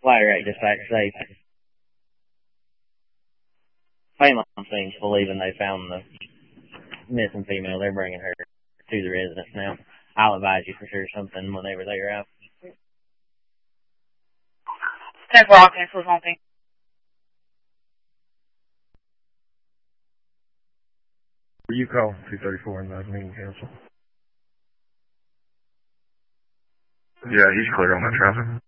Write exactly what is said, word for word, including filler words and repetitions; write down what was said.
Lateral dispatch safe. Payment seems believing they found the missing female. They're bringing her to the residence now. I'll advise you for sure something whenever they arrive. ten four, cancel something. You call two thirty-four and that meeting cancel. Yeah, he's clear on that traffic.